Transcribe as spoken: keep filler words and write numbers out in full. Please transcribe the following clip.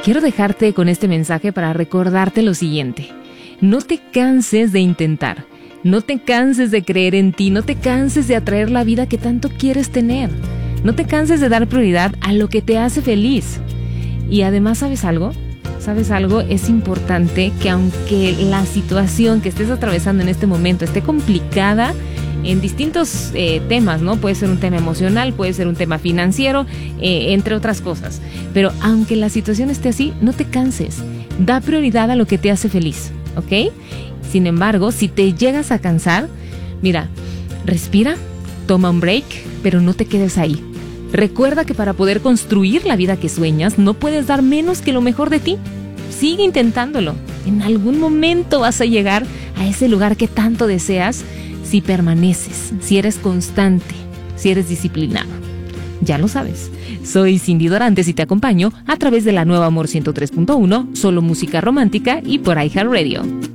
quiero dejarte con este mensaje para recordarte lo siguiente. No te canses de intentar, no te canses de creer en ti, no te canses de atraer la vida que tanto quieres tener. No te canses de dar prioridad a lo que te hace feliz. Y además, ¿sabes algo? ¿Sabes algo? Es importante que aunque la situación que estés atravesando en este momento esté complicada en distintos eh, temas, ¿no? Puede ser un tema emocional, puede ser un tema financiero, eh, entre otras cosas. Pero aunque la situación esté así, no te canses. Da prioridad a lo que te hace feliz, ¿ok? Sin embargo, si te llegas a cansar, mira, respira, toma un break, pero no te quedes ahí. Recuerda que para poder construir la vida que sueñas, no puedes dar menos que lo mejor de ti. Sigue intentándolo. En algún momento vas a llegar a ese lugar que tanto deseas si permaneces, si eres constante, si eres disciplinado. Ya lo sabes. Soy Cindy Dorantes y te acompaño a través de la nueva Amor ciento tres punto uno, solo música romántica y por iHeartRadio.